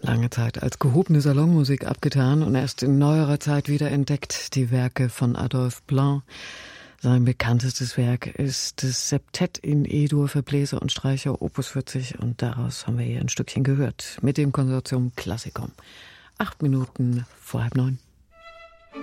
Lange Zeit als gehobene Salonmusik abgetan und erst in neuerer Zeit wieder entdeckt, die Werke von Adolphe Blanc. Sein bekanntestes Werk ist das Septett in E-Dur für Bläser und Streicher, Opus 40, und daraus haben wir hier ein Stückchen gehört, mit dem Konsortium Classicum. 8 Minuten vor 8:30.